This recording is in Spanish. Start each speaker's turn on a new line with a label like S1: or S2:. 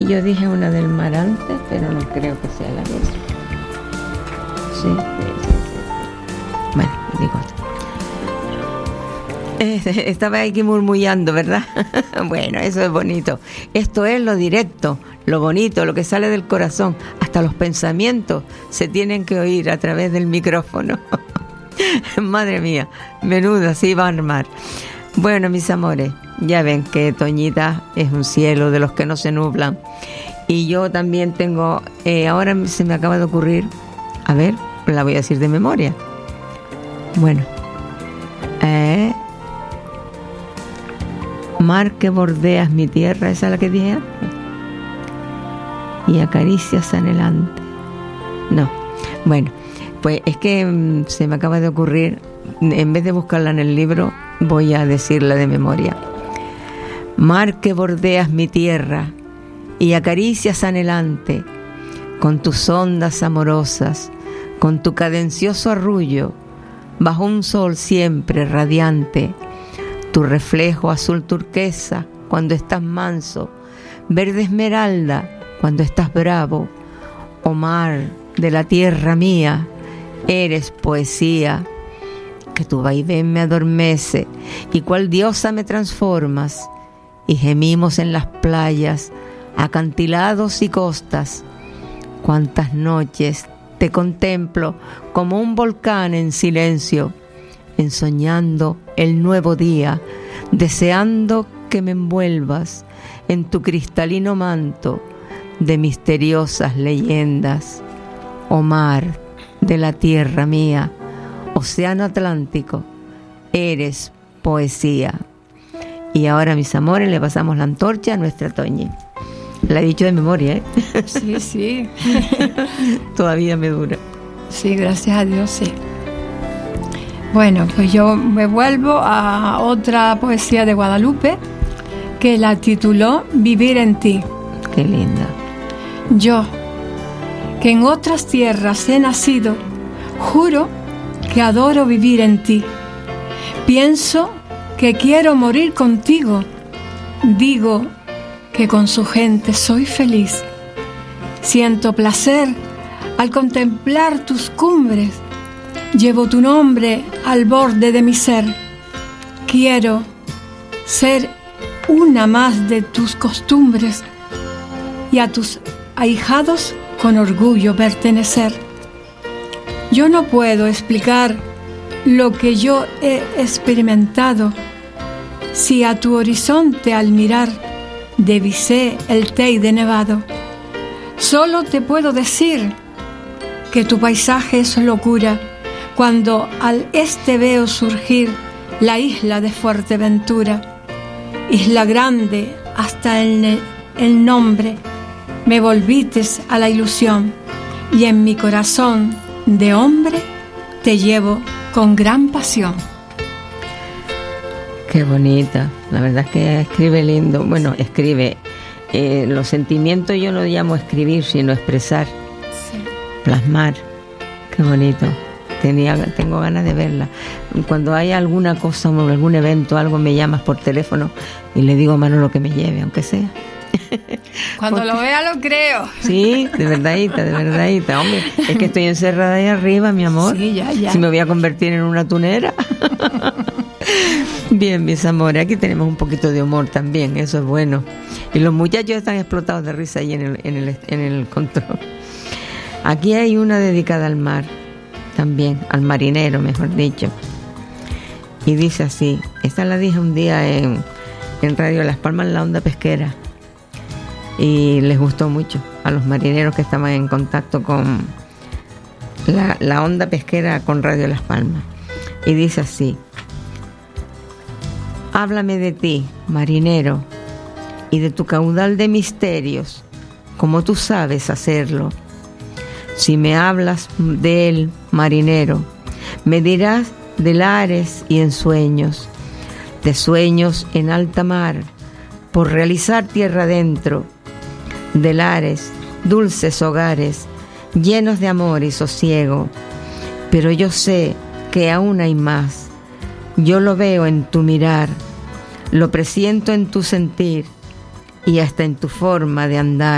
S1: yo dije una del mar antes, pero no creo que sea la misma. Sí. Bueno, digo. Estaba aquí murmullando, ¿verdad? Bueno, eso es bonito. Esto es lo directo, lo bonito, lo que sale del corazón. Hasta los pensamientos se tienen que oír a través del micrófono. Madre mía, menuda, se iba a armar. Bueno, mis amores, ya ven que Toñita es un cielo de los que no se nublan. Y yo también tengo, ahora se me acaba de ocurrir, a ver, la voy a decir de memoria. Bueno, mar que bordeas mi tierra, esa es la que dije antes, y acaricias anhelante. No, bueno, pues es que se me acaba de ocurrir, en vez de buscarla en el libro, voy a decirla de memoria. Mar que bordeas mi tierra y acaricias anhelante, con tus ondas amorosas, con tu cadencioso arrullo, bajo un sol siempre radiante, tu reflejo azul turquesa cuando estás manso, verde esmeralda cuando estás bravo, oh mar de la tierra mía, eres poesía, que tu vaivén me adormece y cual diosa me transformas, y gemimos en las playas, acantilados y costas. Cuántas noches te contemplo como un volcán en silencio, ensoñando el nuevo día, deseando que me envuelvas en tu cristalino manto de misteriosas leyendas. Oh mar de la tierra mía, océano Atlántico, eres poesía. Y ahora, mis amores, le pasamos la antorcha a nuestra Toñi. La he dicho de memoria, ¿eh?
S2: Sí, sí.
S1: Todavía me dura.
S2: Sí, gracias a Dios, sí. Bueno, pues yo me vuelvo a otra poesía de Guadalupe que la tituló Vivir en ti.
S1: Qué linda.
S2: Yo, que en otras tierras he nacido, juro que adoro vivir en ti. Pienso que quiero morir contigo. Digo que con su gente soy feliz. Siento placer al contemplar tus cumbres. Llevo tu nombre al borde de mi ser. Quiero ser una más de tus costumbres y a tus ahijados con orgullo pertenecer. Yo no puedo explicar lo que yo he experimentado si a tu horizonte al mirar divisé el Teide nevado. Solo te puedo decir que tu paisaje es locura cuando al este veo surgir la isla de Fuerteventura. Isla grande hasta el nombre, me volvites a la ilusión y en mi corazón de hombre te llevo con gran pasión.
S1: Qué bonita, la verdad es que escribe lindo. Bueno, escribe, los sentimientos yo no llamo escribir, sino expresar, sí. Plasmar. Qué bonito. Tengo ganas de verla. Cuando hay alguna cosa, algún evento, algo, me llamas por teléfono y le digo a Manolo que me lleve, aunque sea.
S2: Cuando porque, lo vea lo creo.
S1: Sí, de verdadita. Hombre, es que estoy encerrada ahí arriba, mi amor.
S2: Sí, ya.
S1: Si me voy a convertir en una tunera. Bien, mis amores, aquí tenemos un poquito de humor también, eso es bueno. Y los muchachos están explotados de risa ahí en el control. Aquí hay una dedicada al mar, también, al marinero, mejor dicho. Y dice así, esta la dije un día en Radio Las Palmas, en la onda pesquera. Y les gustó mucho a los marineros que estaban en contacto con la onda pesquera con Radio Las Palmas. Y dice así: háblame de ti, marinero, y de tu caudal de misterios, como tú sabes hacerlo. Si me hablas de él, marinero, me dirás de lares y ensueños, de sueños en alta mar, por realizar tierra adentro, de lares, dulces hogares, llenos de amor y sosiego. Pero yo sé que aún hay más. Yo lo veo en tu mirar, lo presiento en tu sentir y hasta en tu forma de andar.